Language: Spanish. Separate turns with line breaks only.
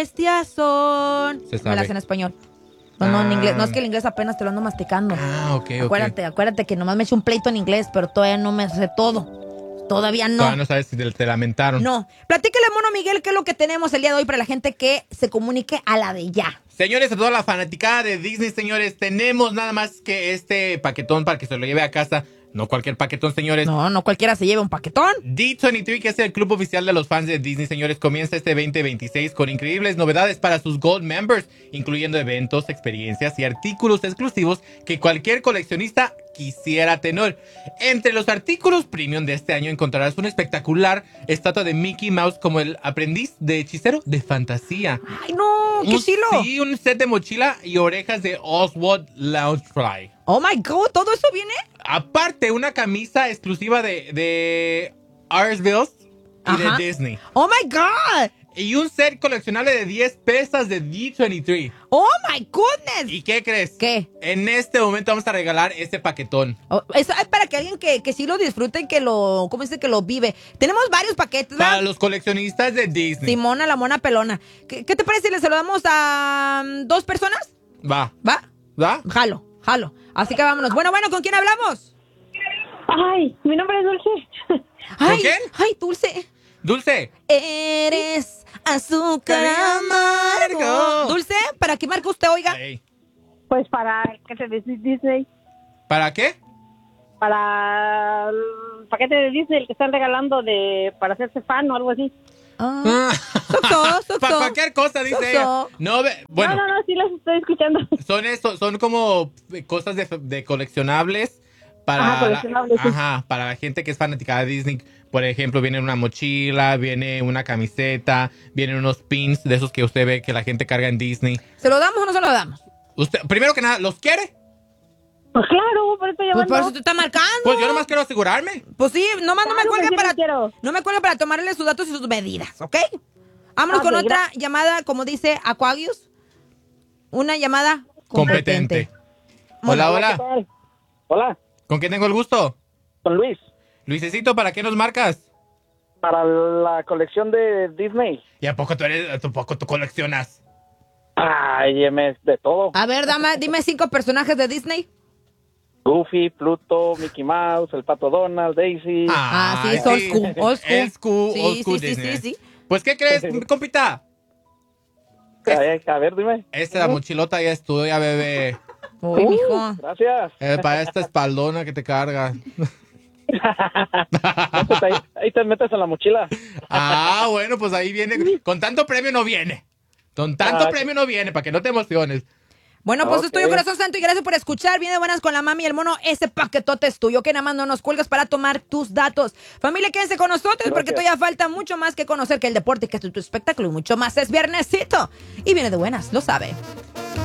Bestias son.
Se sabe.
Me las en español. No, en inglés. No, es que el inglés apenas te lo ando masticando.
Ok.
Acuérdate que nomás me eché un pleito en inglés, pero todavía no me sé todo. Todavía no.
Todavía no sabes si te lamentaron.
No. Platícale, mono Miguel, qué es lo que tenemos el día de hoy para la gente que se comunique a la de ya.
Señores, a toda la fanaticada de Disney, señores, tenemos nada más que este paquetón para que se lo lleve a casa. No cualquier paquetón, señores.
No cualquiera se lleve un paquetón.
D23, que es el club oficial de los fans de Disney, señores, comienza este 2026 con increíbles novedades para sus Gold Members, incluyendo eventos, experiencias y artículos exclusivos que cualquier coleccionista quisiera tener. Entre los artículos premium de este año encontrarás una espectacular estatua de Mickey Mouse como el aprendiz de hechicero de fantasía.
¡Ay, no! ¡Qué chilo!
Sí, un set de mochila y orejas de Oswald Loungefly.
¡Oh, my God! ¿Todo eso viene?
Aparte, una camisa exclusiva de Arsville y
Ajá.
de Disney.
¡Oh, my God!
Y un set coleccionable de 10 piezas de D23.
¡Oh, my goodness!
¿Y qué crees?
¿Qué?
En este momento vamos a regalar este paquetón.
Eso es para que alguien que sí lo disfrute y que lo, ¿cómo dice? Que lo vive. Tenemos varios paquetes, ¿verdad?
Para los coleccionistas de Disney.
Simona, la mona pelona. ¿Qué te parece si le saludamos a 2 personas?
Va.
¿Va? Jalo. Así que vámonos. Bueno, ¿con quién hablamos?
Ay, mi nombre es Dulce.
¿Con quién?
Ay, Dulce.
Dulce.
Eres azúcar amargo. Dulce, ¿para qué marca usted, oiga?
Hey.
Pues para el paquete de Disney.
¿Para qué?
Para el paquete de Disney, el que están regalando para hacerse fan o algo así.
Para cualquier cosa, dice ella. No, bueno.
No, sí las estoy escuchando.
Son como cosas de coleccionables para,
coleccionables, sí.
para la gente que es fanática de Disney. Por ejemplo, viene una mochila, viene una camiseta, vienen unos pins de esos que usted ve que la gente carga en Disney.
¿Se lo damos o no se lo damos?
Usted, primero que nada, ¿los quiere?
Pues claro, por eso
Pues por eso te está marcando.
Pues yo nomás quiero asegurarme.
Pues sí, nomás no me
Claro,
cuelgue
pues sí
para...
lo quiero.
No me cuelgue para tomarle sus datos y sus medidas, ¿ok? Vámonos
Ok,
con otra llamada, como dice Aquarius. Una llamada competente.
Hola.
¿Qué tal? Hola,
¿Con quién tengo el gusto?
con Luis.
Luisecito, ¿para qué nos marcas?
Para la colección de Disney.
¿Y a poco tú coleccionas?
Ay, de todo.
A ver, dime 5 personajes de Disney.
Goofy, Pluto, Mickey Mouse, el Pato Donald, Daisy.
Sí, es old school. Old school.
Old school
Sí.
Disney. Pues, ¿qué crees, compita?
A ver, dime.
Esta mochilota ya es tuya, bebé.
Uy, mijo.
Gracias.
Para esta espaldona que te carga.
Ahí te metes en la mochila.
Bueno, pues ahí viene. Con tanto premio no viene. Para que no te emociones.
Bueno, pues es tuyo,
Ok.
corazón santo, y gracias por escuchar. Viene buenas con la mami y el mono. Ese paquetote es tuyo, que nada más no nos cuelgas para tomar tus datos. Familia, quédense con nosotros porque todavía falta mucho más que conocer que el deporte, que es tu espectáculo y mucho más. Es viernesito y viene de buenas, lo sabe.